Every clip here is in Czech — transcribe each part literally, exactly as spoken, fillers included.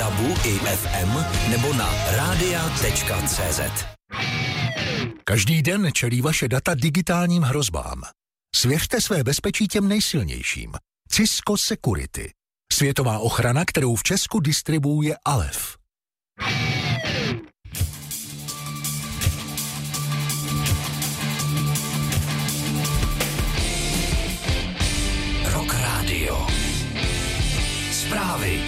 dabu i ef em nebo na rádia tečka cé zet. Každý den čelí vaše data digitálním hrozbám. Svěřte své bezpečí těm nejsilnějším. Cisco Security. Světová ochrana, kterou v Česku distribuuje Alef. Rock Radio. Zprávy.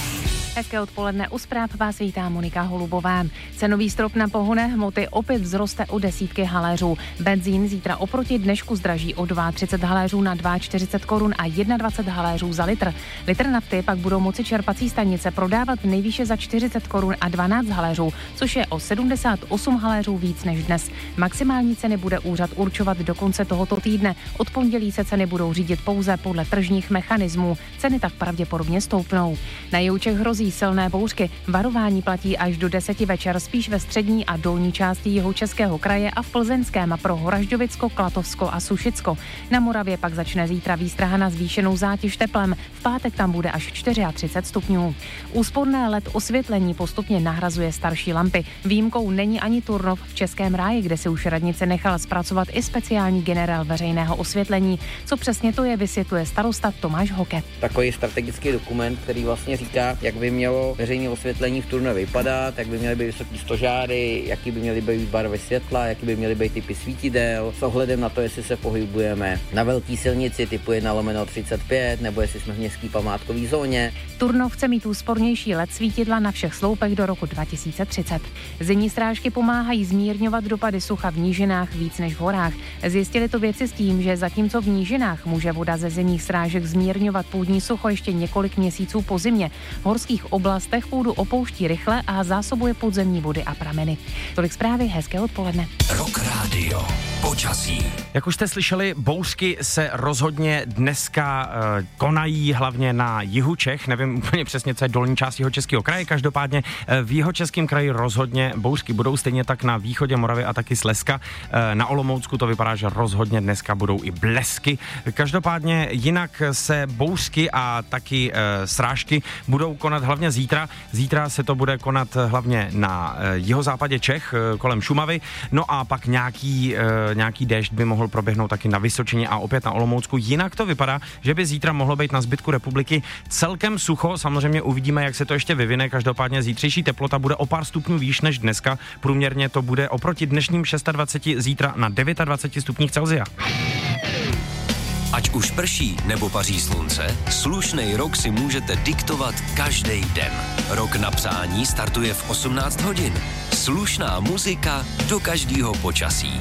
Hezké odpoledne, u zpráv vás vítá Monika Holubová. Cenový strop na pohonné hmoty opět vzroste o desítky haléřů. Benzín zítra oproti dnešku zdraží o třicet dva haléřů na čtyřicet dva korun a dvacet jedna haléřů za litr. Litr nafty pak budou moci čerpací stanice prodávat nejvýše za čtyřicet korun a dvanáct haléřů, což je o sedmdesát osm haléřů víc než dnes. Maximální ceny bude úřad určovat do konce tohoto týdne. Od pondělí se ceny budou řídit pouze podle tržních mechanismů. Ceny tak pravděpodobně stoupnou. Na jihu Čech hrozí silné bouřky. Varování platí až do deseti večer, spíš ve střední a dolní části Jihočeského kraje a v Plzeňském pro Horažďovicko, Klatovsko a Sušicko. Na Moravě pak začne zítra výstraha na zvýšenou zátěž teplem. V pátek tam bude až třicet čtyři stupňů. Úsporné el é dé osvětlení postupně nahrazuje starší lampy. Výjimkou není ani Turnov v Českém ráji, kde si už radnice nechala zpracovat i speciální generál veřejného osvětlení. Co přesně to je, vysvětluje starosta Tomáš Hoke. Takový strategický dokument, který vlastně říká, jak by mělo veřejné osvětlení v Turnově vypadat, jak by měly být vysoký stožáry, jaký by měly být barvy světla, jaký by měly být typy svítidel, s ohledem na to, jestli se pohybujeme na velké silnici typu jedna lomeno třicet pět, nebo jestli jsme v městské památkové zóně. Turnov chce mít úspornější el é dé svítidla na všech sloupech do roku dva tisíce třicet. Zimní srážky pomáhají zmírňovat dopady sucha v nížinách víc než v horách. Zjistili to vědci s tím, že zatímco v nížinách může voda ze zimních srážek zmírňovat půdní sucho ještě několik měsíců po zimě, v horských oblastech půdu opouští rychle a zásobuje podzemní vody a prameny. Tolik zprávy, hezké odpoledne. Rock Radio. Počasí. Jak už jste slyšeli, bouřky se rozhodně dneska uh, konají hlavně na jihu Čech. Nevím úplně přesně, co je dolní část Jihočeského kraje. Každopádně uh, v Jihočeském kraji rozhodně bouřky budou, stejně tak na východě Moravy a taky Slezska. Uh, na Olomoucku to vypadá, že rozhodně dneska budou i blesky. Každopádně jinak se bouřky a taky uh, srážky budou konat hlavně zítra. Zítra se to bude konat hlavně na uh, jihozápadě Čech, uh, kolem Šumavy. No a pak nějaký, uh, nějaký déšť by mohl proběhnout taky na Vysočině a opět na Olomoucku. Jinak to vypadá, že by zítra mohlo být na zbytku republiky celkem sucho. Samozřejmě uvidíme, jak se to ještě vyvine. Každopádně zítřejší teplota bude o pár stupňů výš než dneska. Průměrně to bude oproti dnešním dvaceti šesti zítra na dvaceti devíti stupních Celsia. Ať už prší nebo paří slunce, slušnej rok si můžete diktovat každý den. Rok na přání startuje v osmnáct hodin. Slušná muzika do každého počasí.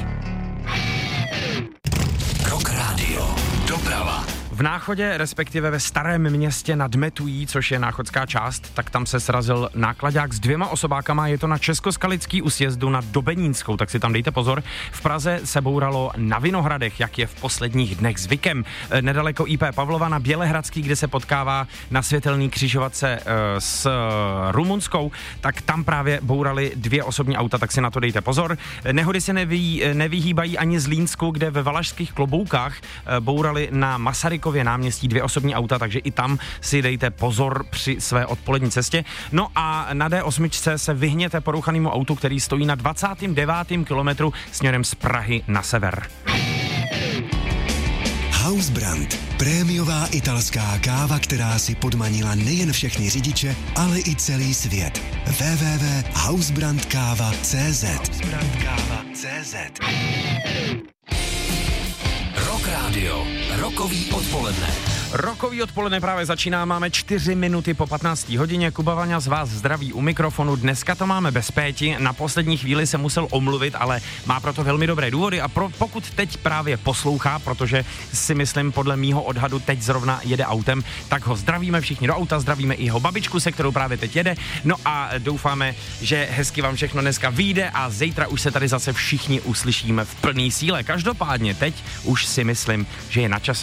Rock Radio. Doprava. V Náchodě, respektive ve Starém Městě nad Metují, což je náchodská část, tak tam se srazil nákladák s dvěma osobákama. Je to na Českoskalický u sjezdu na Dobenínskou, tak si tam dejte pozor. V Praze se bouralo na Vinohradech, jak je v posledních dnech zvykem. Nedaleko í pé Pavlova na Bělehradský, kde se potkává na světelný křižovatce e, s Rumunskou, tak tam právě bourali dvě osobní auta, tak si na to dejte pozor. Nehody se neví, nevyhýbají ani z Línsku, kde ve Valašských Kloboukách e, bourali na Masarykově náměstí dvě osobní auta, takže i tam si dejte pozor při své odpolední cestě. No a na dé osm se vyhněte porouchanému autu, který stojí na dvacátém devátém kilometru směrem z Prahy na sever. Hausbrand. Prémiová italská káva, která si podmanila nejen všechny řidiče, ale i celý svět. w w w tečka hausbrandkáva tečka cé zet hausbrandkáva tečka cé zet Rock Radio. Rokový odpoledne. Rokový odpoledne právě začíná, máme čtyři minuty po patnácté hodině. Kuba Vaňa z vás zdraví u mikrofonu. Dneska to máme bez Péti, na poslední chvíli se musel omluvit, ale má proto velmi dobré důvody a pro, pokud teď právě poslouchá, protože si myslím podle mýho odhadu teď zrovna jede autem, tak ho zdravíme všichni do auta, zdravíme i jeho babičku, se kterou právě teď jede. No a doufáme, že hezky vám všechno dneska vyjde a zítra už se tady zase všichni uslyšíme v plný síle. Každopádně teď už si myslím, že je na čase